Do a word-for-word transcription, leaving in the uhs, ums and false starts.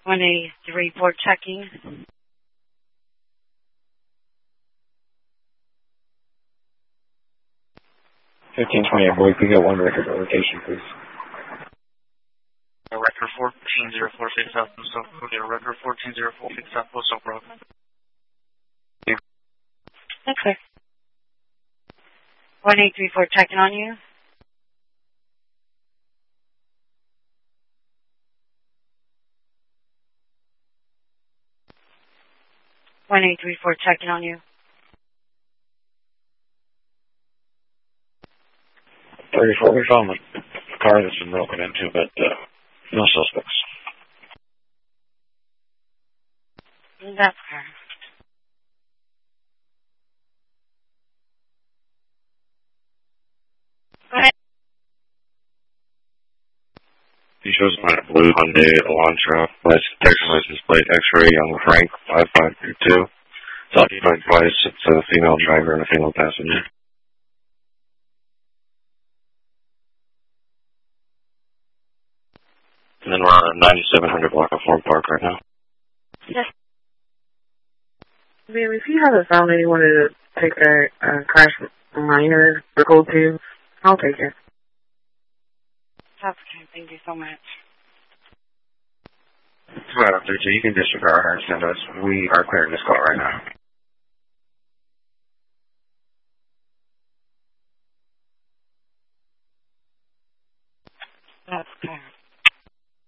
one eighty-three for checking. fifteen twenty, I believe we got one record location, please. A record fourteen zero four six South Post Oak Road. A record fourteen zero four six South Post Oak Road. Yeah. Okay. one eight three four checking on you. one eight three four checking on you. thirty-four, we found the car that's been broken into, but uh, no suspects. That's correct. Go ahead. He shows up on a blue Hyundai Elantra, Texas license plate X-ray Young Frank five five two two. It's occupied twice. It's a female driver and a female passenger. And then we're on a ninety-seven hundred block of Ford Park right now. Yes. Ma'am, if you haven't found anyone to take that uh, crash minor or go to, I'll take it. That's okay. Thank you so much. It's right up there, so you can disregard her and send us. We are clearing this call right now.